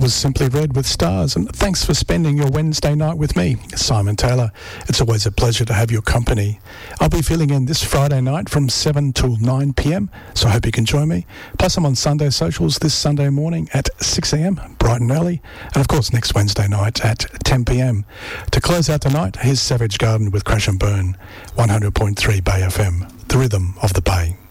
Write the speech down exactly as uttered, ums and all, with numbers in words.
was Simply Red with Stars, and thanks for spending your Wednesday night with me, Simon Taylor. It's always a pleasure to have your company. I'll be filling in this Friday night from seven till nine p.m, so I hope you can join me. Plus I'm on Sunday socials this Sunday morning at six a.m, bright and early, and of course next Wednesday night at ten p.m. To close out the night, here's Savage Garden with Crash and Burn, one hundred point three Bay F M, the rhythm of the Bay.